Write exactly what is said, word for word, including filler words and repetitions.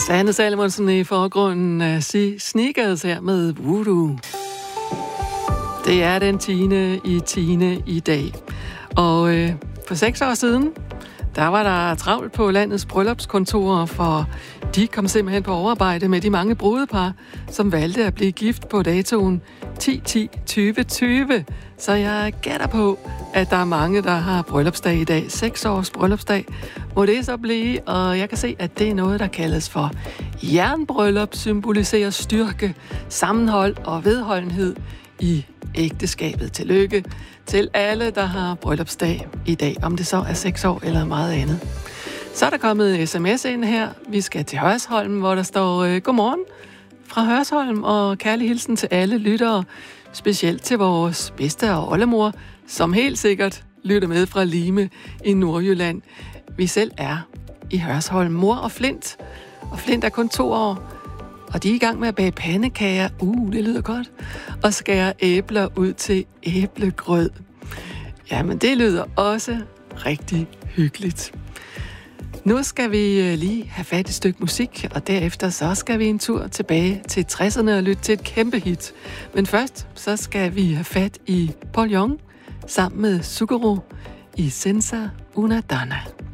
Sanne Salomonsen i forgrunden af Sneakers her med Voodoo. Det er den tiende i tiende i dag. Og øh, for seks år siden, der var der travlt på landets bryllupskontorer, for de kom simpelthen på overarbejde med de mange brudepar, som valgte at blive gift på datoen ti ti tyve tyve. Så jeg gætter på, at der er mange, der har bryllupsdag i dag. Seks års bryllupsdag må det så blive, og jeg kan se, at det er noget, der kaldes for jernbryllup, symboliserer styrke, sammenhold og vedholdenhed i ægteskabet. Tillykke til alle, der har bryllupsdag i dag, om det så er seks år eller meget andet. Så er der kommet sms ind her. Vi skal til Hørsholm, hvor der står øh, godmorgen fra Hørsholm, og kærlig hilsen til alle lyttere, specielt til vores bedste og oldemor, som helt sikkert lytter med fra Lime i Nordjylland. Vi selv er i Hørsholm. Mor og Flint, og Flint er kun to år, og de er i gang med at bage pandekager. Uh, det lyder godt. Og skære æbler ud til æblegrød. Jamen, det lyder også rigtig hyggeligt. Nu skal vi lige have fat i et stykke musik, og derefter så skal vi en tur tilbage til tresserne og lytte til et kæmpe hit. Men først så skal vi have fat i Paul Young sammen med Suguru i Senza Una Donna.